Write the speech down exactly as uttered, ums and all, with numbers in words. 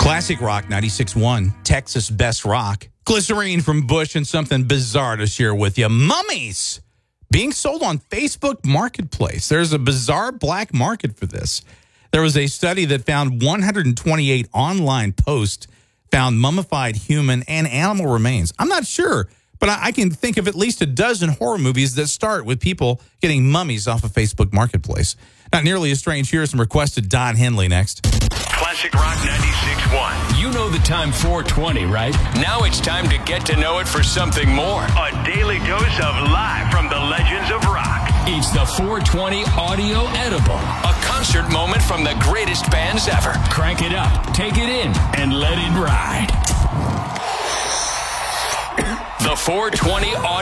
Classic Rock ninety-six point one, Texas Best Rock. Glycerine from Bush and something bizarre to share with you. Mummies being sold on Facebook Marketplace. There's a bizarre black market for this. There was a study that found one hundred twenty-eight online posts found mummified human and animal remains. I'm not sure, but I can think of at least a dozen horror movies that start with people getting mummies off of Facebook Marketplace. Not nearly as strange. Here's some requested Don Henley next. Classic Rock ninety-six point one. You know the time four twenty, right? Now it's time to get to know it for something more. A daily dose of live from the legends of rock. It's the four twenty Audio Edible. A concert moment from the greatest bands ever. Crank it up, take it in, and let it ride. The four twenty Audio